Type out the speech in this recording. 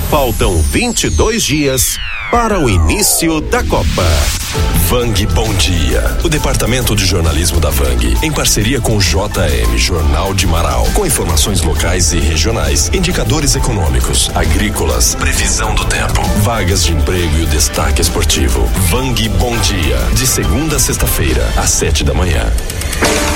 Faltam 22 dias para o início da Copa. Vang Bom Dia. O departamento de jornalismo da Vang, em parceria com o JM Jornal de Marau, com informações locais e regionais, indicadores econômicos, agrícolas, previsão do tempo, vagas de emprego e o destaque esportivo. Vang Bom Dia, de segunda a sexta-feira, às 7 da manhã.